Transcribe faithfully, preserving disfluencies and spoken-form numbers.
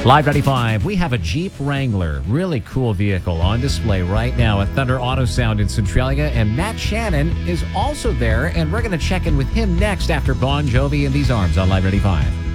Live ninety-five, we have a Jeep Wrangler, really cool vehicle on display right now at Thunder Auto Sound in Centralia, and Matt Shannon is also there, and we're going to check in with him next after Bon Jovi in These Arms on Live ninety-five.